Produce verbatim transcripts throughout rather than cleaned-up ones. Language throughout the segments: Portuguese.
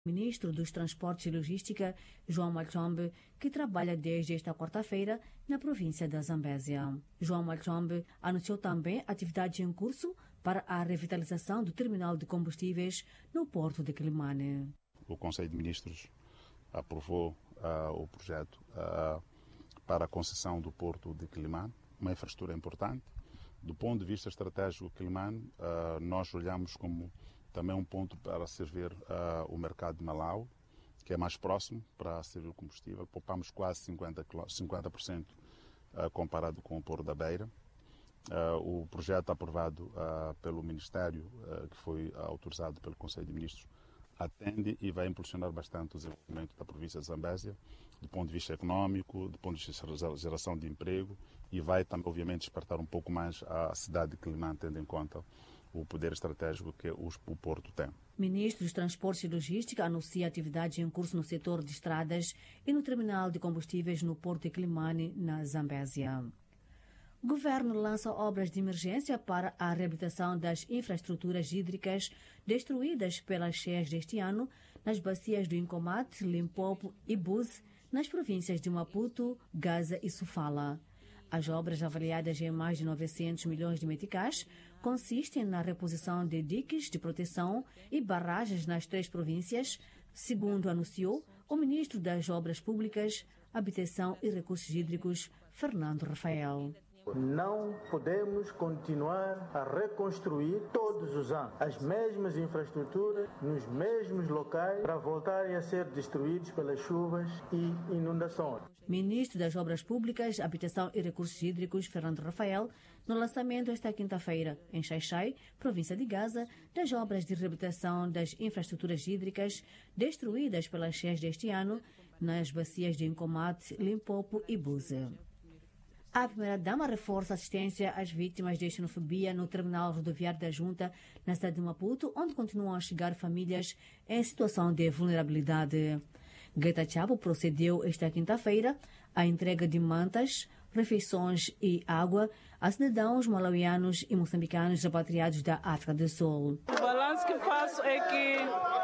Ministro dos Transportes e Logística, João Malchombe, que trabalha desde esta quarta-feira na província da Zambésia. João Malchombe anunciou também atividades em curso para a revitalização do terminal de combustíveis no porto de Quilimane. O Conselho de Ministros aprovou uh, o projeto uh, para a concessão do porto de Quilimane, uma infraestrutura importante. Do ponto de vista estratégico, Quilimane, uh, nós olhamos como também um ponto para servir uh, o mercado de Malau, que é mais próximo para servir o combustível. Poupamos quase cinquenta por cento uh, comparado com o Porto da Beira. Uh, o projeto aprovado uh, pelo Ministério, uh, que foi uh, autorizado pelo Conselho de Ministros, atende e vai impulsionar bastante o desenvolvimento da província de Zambésia, do ponto de vista econômico, do ponto de vista de geração de emprego, e vai também, obviamente, despertar um pouco mais a cidade de Quilimane, tendo em conta o poder estratégico que o, o Porto tem. Ministro dos Transportes e Logística anuncia atividades em curso no setor de estradas e no terminal de combustíveis no Porto de Quilimane, na Zambésia. O governo lança obras de emergência para a reabilitação das infraestruturas hídricas destruídas pelas cheias deste ano nas bacias do Incomate, Limpopo e Buzi, nas províncias de Maputo, Gaza e Sofala. As obras, avaliadas em mais de novecentos milhões de meticais, consistem na reposição de diques de proteção e barragens nas três províncias, segundo anunciou o ministro das Obras Públicas, Habitação e Recursos Hídricos, Fernando Rafael. Não podemos continuar a reconstruir todos os anos as mesmas infraestruturas nos mesmos locais para voltarem a ser destruídos pelas chuvas e inundações. Ministro das Obras Públicas, Habitação e Recursos Hídricos, Fernando Rafael, no lançamento esta quinta-feira, em Xai-Xai, província de Gaza, das obras de reabilitação das infraestruturas hídricas destruídas pelas cheias deste ano nas bacias de Incomate, Limpopo e Buzi. A primeira-dama reforça a assistência às vítimas de xenofobia no terminal rodoviário da Junta, na cidade de Maputo, onde continuam a chegar famílias em situação de vulnerabilidade. Greta Chapo procedeu esta quinta-feira à entrega de mantas, refeições e água a cidadãos malauianos e moçambicanos repatriados da África do Sul. O balanço que faço é que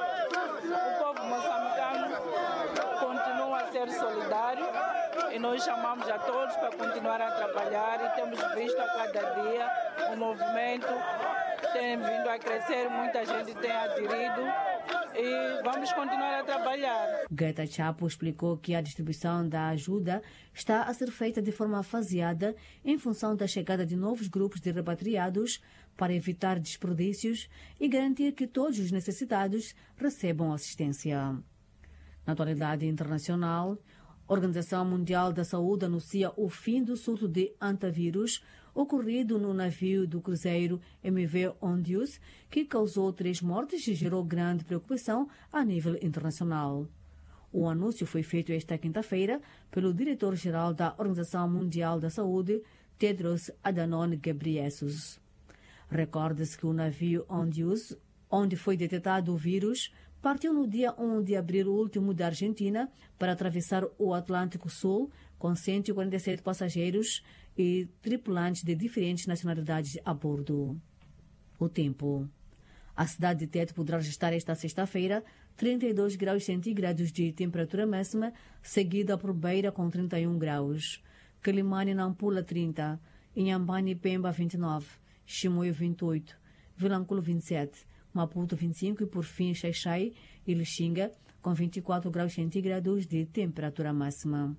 o povo moçambicano continua a ser solidário e nós chamamos a todos para continuar a trabalhar e temos visto a cada dia o movimento tem vindo a crescer, muita gente tem aderido e vamos continuar a trabalhar. Greta Chapo explicou que a distribuição da ajuda está a ser feita de forma faseada em função da chegada de novos grupos de repatriados para evitar desperdícios e garantir que todos os necessitados recebam assistência. Na atualidade internacional, a Organização Mundial da Saúde anuncia o fim do surto de antavírus ocorrido no navio do cruzeiro M V Ondius, que causou três mortes e gerou grande preocupação a nível internacional. O anúncio foi feito esta quinta-feira pelo diretor-geral da Organização Mundial da Saúde, Tedros Adhanom Ghebreyesus. Recorde-se que o navio Ondius, onde foi detectado o vírus, partiu no dia um de abril último da Argentina para atravessar o Atlântico Sul com cento e quarenta e sete passageiros e tripulantes de diferentes nacionalidades a bordo. O tempo. A cidade de Tete poderá registrar esta sexta-feira trinta e dois graus centígrados de temperatura máxima, seguida por Beira com trinta e um graus. Quilimane e Nampula trinta, Inhambane e Pemba vinte e nove, Chimoio vinte e oito, Vilanculo vinte e sete, Maputo vinte e cinco e, por fim, Xai-Xai e Lixinga, com vinte e quatro graus centígrados de temperatura máxima.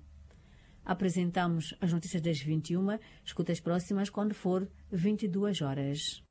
Apresentamos as notícias das vinte e uma, escuta as próximas quando for vinte e duas horas.